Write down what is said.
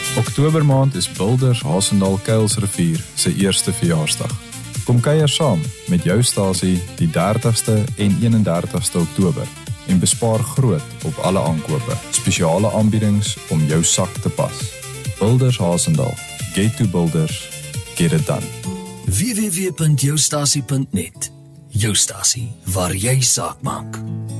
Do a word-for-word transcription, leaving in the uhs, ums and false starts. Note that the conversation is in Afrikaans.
Oktobermaand is Builders Hasendaal Kuilsrivier se eerste verjaarsdag. Kom kuier saam met jou stasie die dertigste en eenendertigste Oktober en bespaar groot op alle aankope. Spesiale aanbiedings om jou sak te pas. Builders Hasendaal. Get to Builders. Get it done. w w w punt jou stasie punt net. Jou stasie waar jy saak maak.